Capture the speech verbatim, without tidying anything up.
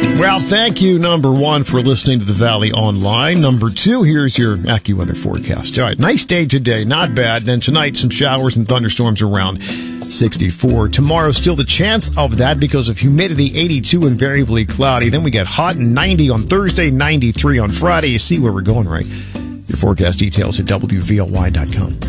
Well, thank you, number one, for listening to the Valley Online. Number two, here's your AccuWeather forecast. All right, nice day today, not bad. Then tonight, some showers and thunderstorms around sixty-four. Tomorrow, still the chance of that because of humidity, eighty-two, invariably cloudy. Then we get hot and ninety on Thursday, ninety-three on Friday. You see where we're going, right? Your forecast details at W V L Y dot com.